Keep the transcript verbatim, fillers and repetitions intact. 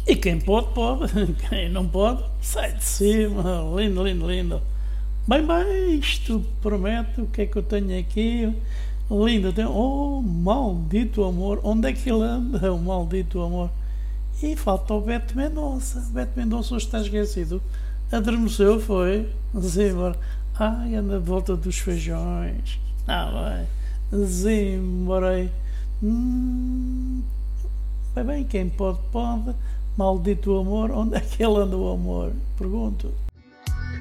E quem pode, pode. Quem não pode, sai de cima. Lindo, lindo, lindo. Bem, bem, isto promete. O que é que eu tenho aqui? Lindo. Tem... Oh, maldito amor. Onde é que ele anda? O maldito amor. E falta o Beto Mendonça. Beto Mendonça hoje está esquecido. Adormeceu, foi. Zimbora. Ai, anda de volta dos feijões. Ah, bem. Zimborei. Hum, bem, bem, quem pode, pode. Maldito amor. Onde é que ele anda o amor? Pergunto.